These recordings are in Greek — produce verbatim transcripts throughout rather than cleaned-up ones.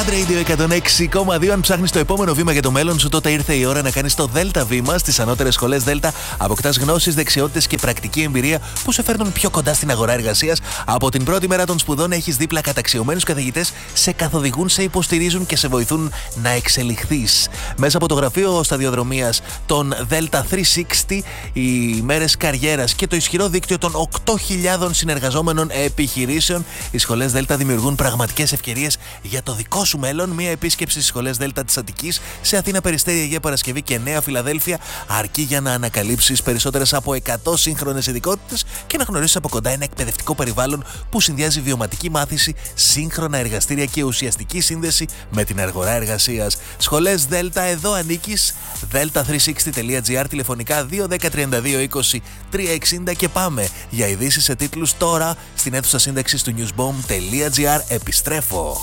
Mad Radio εκατόν έξι κόμμα δύο. Αν ψάχνεις το επόμενο βήμα για το μέλλον σου, τότε ήρθε η ώρα να κάνεις το Δέλτα βήμα. Στις ανώτερες σχολές Δέλτα αποκτάς γνώσεις, δεξιότητες και πρακτική εμπειρία που σε φέρνουν πιο κοντά στην αγορά εργασίας. Από την πρώτη μέρα των σπουδών έχεις δίπλα καταξιωμένους καθηγητές, σε καθοδηγούν, σε υποστηρίζουν και σε βοηθούν να εξελιχθείς. Μέσα από το γραφείο σταδιοδρομίας των Δέλτα τριακόσια εξήντα, οι μέρες καριέρας και το ισχυρό δίκτυο των οκτώ χιλιάδων συνεργαζόμενων επιχειρήσεων, οι σχολές Δέλτα δημιουργούν πραγματικές ευκαιρίες για το δικό σου μέλλον. Μία επίσκεψη στις σχολές Δέλτα της Αττικής σε Αθήνα, Περιστέρι, Αγία Παρασκευή και Νέα Φιλαδέλφια αρκεί για να ανακαλύψεις περισσότερες από εκατό σύγχρονες ειδικότητες και να γνωρίσεις από κοντά ένα εκπαιδευτικό περιβάλλον που συνδυάζει βιωματική μάθηση, σύγχρονα εργαστήρια και ουσιαστική σύνδεση με την αγορά εργασίας. Σχολές Δέλτα, εδώ ανήκεις. δέλτα τριακόσια εξήντα τελεία τζι άρ, τηλεφωνικά δύο ένα μηδέν τριάντα δύο είκοσι τρία εξήντα και πάμε για ειδήσεις σε τίτλους τώρα στην αίθουσα σύνταξης του newsbomb τελεία τζι άρ. Επιστρέφω.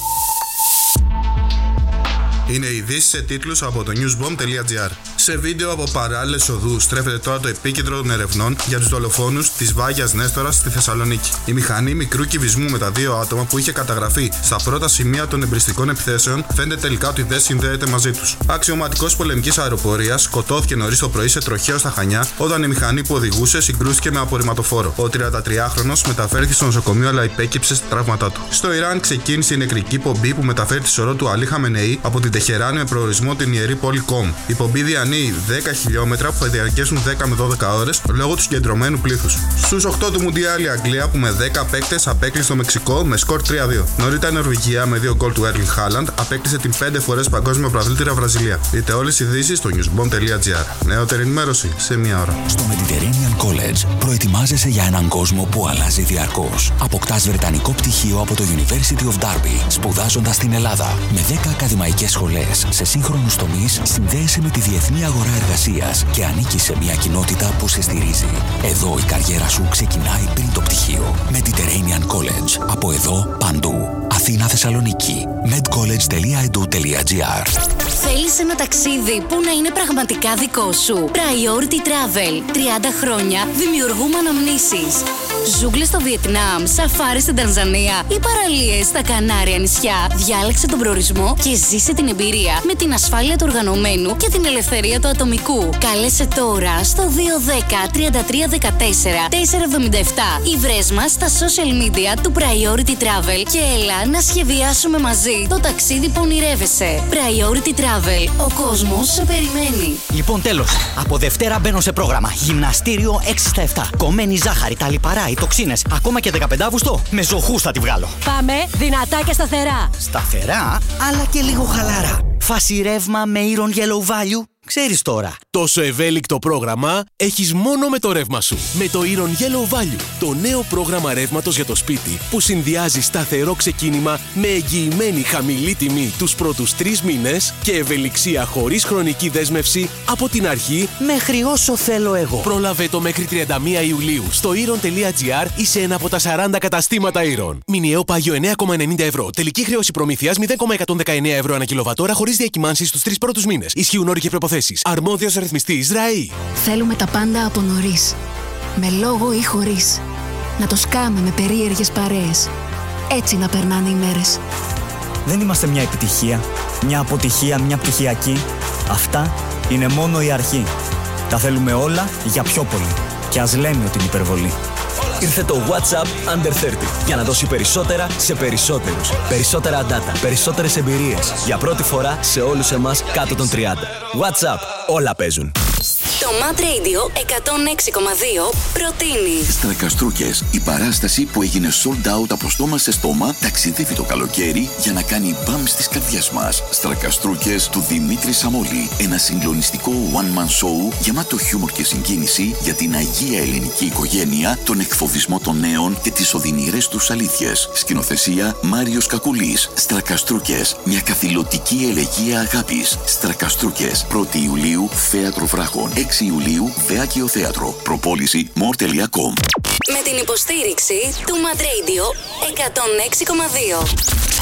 Είναι ειδήσεις σε τίτλους από το newsbomb τελεία τζι άρ. Σε βίντεο από παράλληλες οδούς στρέφεται τώρα το επίκεντρο των ερευνών για τους δολοφόνους της Βάγιας Νέστορας στη Θεσσαλονίκη. Η μηχανή μικρού κυβισμού με τα δύο άτομα που είχε καταγραφεί στα πρώτα σημεία των εμπριστικών επιθέσεων φαίνεται τελικά ότι δεν συνδέεται μαζί τους. Αξιωματικός πολεμικής αεροπορίας σκοτώθηκε νωρίς το πρωί σε τροχαίο στα Χανιά όταν η μηχανή που οδηγούσε συγκρούστηκε με απορριμματοφόρο. Ο τριαντατριάχρονος μεταφέρθηκε στο νοσοκομείο αλλά υπέκυψε στα τραύματά του. Στο Ιράν ξεκίνησε η νεκρική πομπή που μεταφέρει τη σωρό του Αλή Χαμενεή από την Τεχεράνη με προορισμό την ιερή πόλη Κομ. Η πομπή διανύει δέκα χιλιόμετρα που θα διαρκέσουν δέκα με δώδεκα ώρες λόγω του συγκεντρωμένου πλήθους. Στους οκτώ του Μουντιάλ η Αγγλία που με δέκα παίκτες απέκλεισε το Μεξικό με σκορ τρία δύο. Νωρίτερα η Νορβηγία με δύο γκολ του Έρλινγκ Χάλαντ απέκλεισε την πέντε φορές παγκόσμια πρωταθλήτρια Βραζιλία. Δείτε όλες οι ειδήσεις στο newsbomb τελεία τζι άρ. Νεότερη ενημέρωση σε μία ώρα. Στο Mediterranean College προετοιμάζεσαι για έναν κόσμο που αλλάζει διαρκώς. Αποκτάς βρετανικό πτυχίο από το University of Derby, σπουδάζοντας στην Ελλάδα. Με δέκα ακαδημαϊκές σχολές σε σύγχρονους τομείς, συνδέεσαι με τη διεθνή αγορά εργασίας και ανήκεις σε μια κοινότητα που σε στηρίζει. Εδώ η καριέρα σου ξεκινάει πριν το πτυχίο. Mediterranean College. Από εδώ παντού. Αθήνα, Θεσσαλονίκη. medcollege τελεία e d u τελεία τζι άρ. Θέλεις ένα ταξίδι που να είναι πραγματικά δικό σου? Priority Travel. τριάντα χρόνια δημιουργούμε αναμνήσεις. Ζούγκλες στο Βιετνάμ, σαφάρι στην Τανζανία ή παραλίες στα Κανάρια νησιά. Διάλεξε τον προορισμό και ζήσε την εμπειρία με την ασφάλεια του οργανωμένου και την ελευθερία του ατομικού. Κάλεσε τώρα στο δύο ένα μηδέν τριάντα τρία δεκατέσσερα τετρακόσια εβδομήντα επτά ή βρες μας στα social media του Priority Travel και έλα να σχεδιάσουμε μαζί το ταξίδι που ονειρεύεσαι. Priority Travel. Ο κόσμος σε περιμένει. Λοιπόν, τέλος. Από Δευτέρα μπαίνω σε πρόγραμμα. Γυμναστήριο έξι στα επτά. Κομμένη ζάχαρη, τα λιπαρά, οι τοξίνες. Ακόμα και δεκαπέντε Αυγούστου με ζωχούς θα τη βγάλω. Πάμε δυνατά και σταθερά. Σταθερά, αλλά και λίγο χαλαρά. Φάση ρεύμα με Iron Yellow Value. Ξέρεις τώρα. Τόσο ευέλικτο πρόγραμμα έχεις μόνο με το ρεύμα σου. Με το Iron Yellow Value, το νέο πρόγραμμα ρεύματος για το σπίτι που συνδυάζει σταθερό ξεκίνημα με εγγυημένη χαμηλή τιμή τους πρώτους τρεις μήνες και ευελιξία χωρίς χρονική δέσμευση από την αρχή μέχρι όσο θέλω εγώ. Πρόλαβε το μέχρι τριάντα μία Ιουλίου στο iron τελεία τζι άρ ή σε ένα από τα σαράντα καταστήματα Iron. Μηνιαίο πάγιο εννέα κόμμα ενενήντα ευρώ. Τελική χρέωση προμήθειας μηδέν κόμμα εκατόν δεκαεννέα ευρώ ανά κιλοβατόρα χωρίς διακυμάνσεις στους τρεις πρώτους μήνες. Ισχύουν όροι και προποθέσεις. Αρμόδιος ρυθμιστής ΡΑΗ. Θέλουμε τα πάντα από νωρίς. Με λόγο ή χωρίς. Να το σκάμε με περίεργες παρέες. Έτσι να περνάνε οι μέρες. Δεν είμαστε μια επιτυχία, μια αποτυχία, μια πτυχιακή. Αυτά είναι μόνο η αρχή. Τα θέλουμε όλα για πιο πολύ. Και ας λέμε ότι είναι υπερβολή. Ήρθε το WhatsApp Under τριάντα για να δώσει περισσότερα σε περισσότερους. Περισσότερα data, περισσότερες εμπειρίες. Για πρώτη φορά σε όλους εμάς κάτω των τριάντα. WhatsApp, όλα παίζουν. Το Mad Radio εκατόν έξι κόμμα δύο προτείνει Στρακαστρούκες, η παράσταση που έγινε sold out από στόμα σε στόμα, ταξιδεύει το καλοκαίρι για να κάνει μπαμ στις καρδιές μας. Στρακαστρούκες του Δημήτρη Σαμόλη. Ένα συγκλονιστικό one-man show γεμάτο χιούμορ και συγκίνηση για την αγία ελληνική οικογένεια, τον εκφοβισμό των νέων και τις οδυνηρές τους αλήθειες. Σκηνοθεσία Μάριος Κακουλής. Στρακαστρούκες, μια καθηλωτική ελεγεία αγάπης. Στρακαστρούκες, πρώτη Ιουλίου, Θέατρο Βράχων. έξι Ιουλίου, Βέακιο Θέατρο. Προπόληση more τελεία com. Με την υποστήριξη του Mad Radio εκατόν έξι κόμμα δύο.